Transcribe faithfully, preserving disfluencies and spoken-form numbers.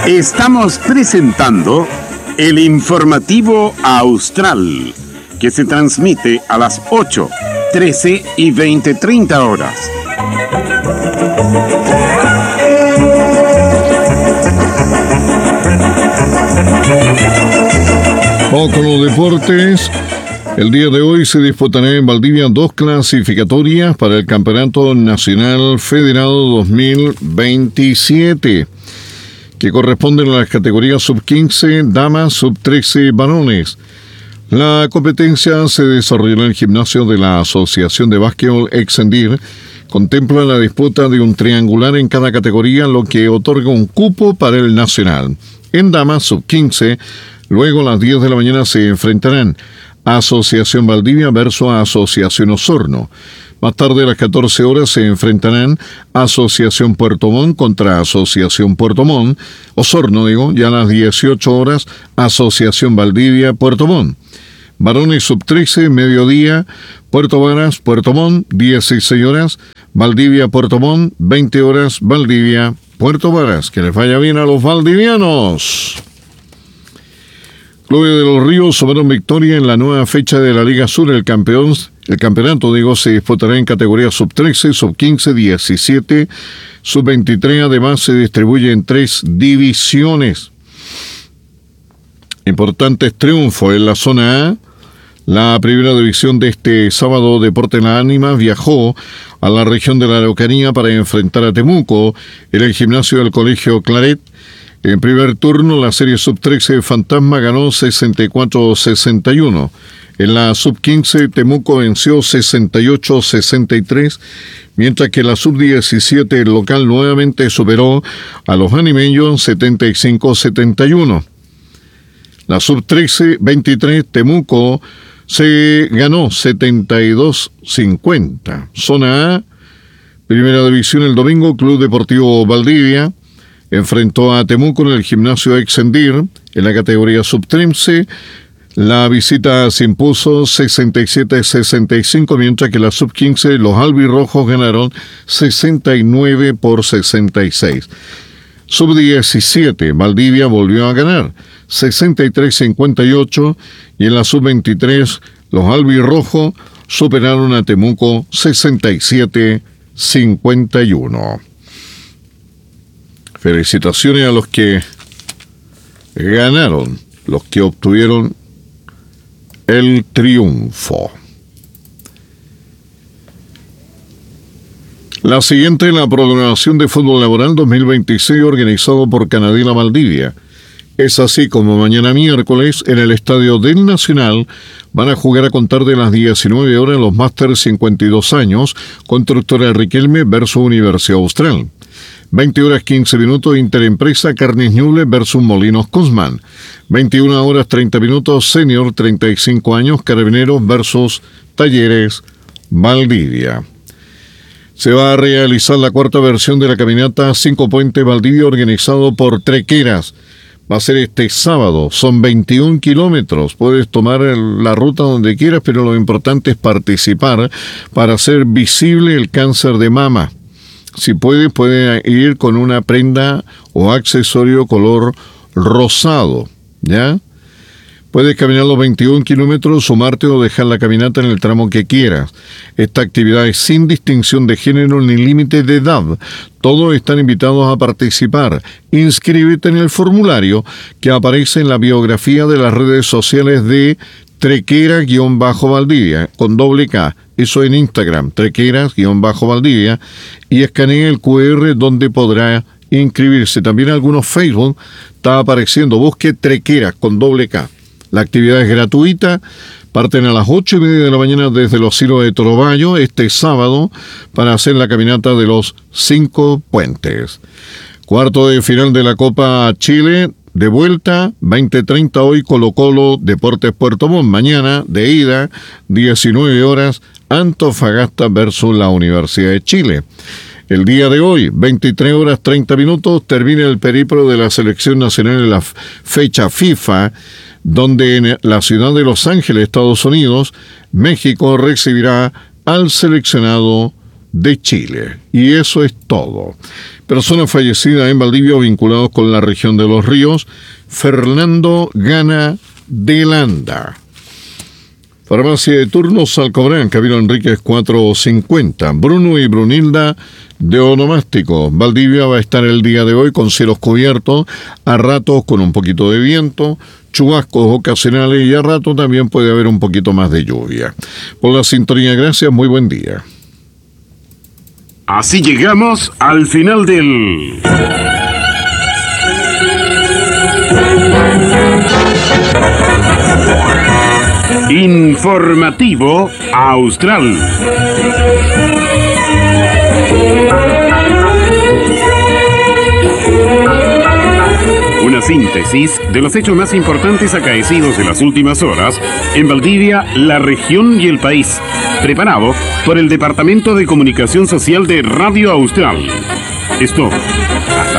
Estamos presentando el informativo Austral, que se transmite a las ocho, trece y veinte treinta horas. Vamos con los deportes. El día de hoy se disputará en Valdivia dos clasificatorias para el Campeonato Nacional Federado dos mil veintisiete, que corresponden a las categorías sub quince, damas, sub trece, varones. La competencia se desarrolló en el gimnasio de la Asociación de Básquetbol Excendir. Contempla la disputa de un triangular en cada categoría, lo que otorga un cupo para el nacional. En damas sub quince, luego a las diez de la mañana se enfrentarán Asociación Valdivia versus Asociación Osorno. Más tarde a las catorce horas se enfrentarán Asociación Puerto Montt contra Asociación Puerto Montt, Osorno digo, y a las dieciocho horas Asociación Valdivia Puerto Montt. Varones sub trece, mediodía, Puerto Varas, Puerto Montt, dieciséis horas, Valdivia Puerto Montt, veinte horas, Valdivia Puerto Varas. Que les vaya bien a los valdivianos. Clubes de los Ríos sumaron victoria en la nueva fecha de la Liga Sur. El campeón, el campeonato, digo, se disputará en categorías sub trece, sub quince, diecisiete, sub veintitrés. Además, se distribuye en tres divisiones. Importantes triunfos en la zona A. La primera división de este sábado, Deportes La Ánima viajó a la región de la Araucanía para enfrentar a Temuco en el gimnasio del Colegio Claret. En primer turno, la serie sub trece Fantasma ganó sesenta y cuatro a sesenta y uno. En la sub quince, Temuco venció sesenta y ocho a sesenta y tres, mientras que la sub diecisiete, el local nuevamente superó a los animeños setenta y cinco a setenta y uno. La sub trece veintitrés, Temuco se ganó setenta y dos a cincuenta. Zona A, primera división el domingo, Club Deportivo Valdivia enfrentó a Temuco en el gimnasio Excendir. En la categoría sub trece, la visita se impuso sesenta y siete a sesenta y cinco, mientras que la sub quince, los albirrojos ganaron sesenta y nueve por sesenta y seis. sub diecisiete, Valdivia volvió a ganar sesenta y tres a cincuenta y ocho, y en la sub veintitrés, los albirrojos superaron a Temuco sesenta y siete a cincuenta y uno. Felicitaciones a los que ganaron, los que obtuvieron el triunfo. La siguiente es la programación de fútbol laboral dos mil veintiséis organizado por Canadela Valdivia. Es así como mañana miércoles en el Estadio del Nacional van a jugar a contar de las diecinueve horas los Máster cincuenta y dos años, Constructora Riquelme versus Universidad Austral. veinte horas quince minutos Interempresa Carnes Ñuble versus Molinos Cosman. veintiuna horas treinta minutos Senior treinta y cinco años Carabineros versus Talleres Valdivia. Se va a realizar la cuarta versión de la caminata Cinco Puentes Valdivia organizado por Trequeras. Va a ser este sábado, son veintiún kilómetros, puedes tomar el, la ruta donde quieras, pero lo importante es participar para hacer visible el cáncer de mama. Si puede, puede ir con una prenda o accesorio color rosado, ¿ya? Puedes caminar los veintiún kilómetros, sumarte o dejar la caminata en el tramo que quieras. Esta actividad es sin distinción de género ni límite de edad. Todos están invitados a participar. Inscríbete en el formulario que aparece en la biografía de las redes sociales de Trequera-Valdivia, con doble K. Eso en Instagram, Trequeras-Valdivia, y escanea el cu erre donde podrá inscribirse. También algunos Facebook está apareciendo. Busque Trequeras con doble K. La actividad es gratuita, parten a las ocho y media de la mañana desde los Silos de Torobayo este sábado para hacer la caminata de los Cinco Puentes. Cuarto de final de la Copa Chile, de vuelta, veinte treinta hoy Colo-Colo Deportes Puerto Montt. Mañana, de ida, diecinueve horas, Antofagasta versus la Universidad de Chile. El día de hoy, veintitrés horas treinta minutos, termina el periplo de la selección nacional en la fecha FIFA, donde en la ciudad de Los Ángeles, Estados Unidos, México recibirá al seleccionado de Chile. Y eso es todo. Persona fallecida en Valdivia vinculados con la región de Los Ríos, Fernando Gana de Landa. Farmacia de turno Salcobrán, Camino Enríquez cuatrocientos cincuenta. Bruno y Brunilda de Onomástico. Valdivia va a estar el día de hoy con cielos cubiertos, a ratos con un poquito de viento, chubascos ocasionales y a ratos también puede haber un poquito más de lluvia. Por la sintonía, gracias, muy buen día. Así llegamos al final del... Informativo Austral. Una síntesis de los hechos más importantes acaecidos en las últimas horas en Valdivia, la región y el país. Preparado por el Departamento de Comunicación Social de Radio Austral. Esto, hasta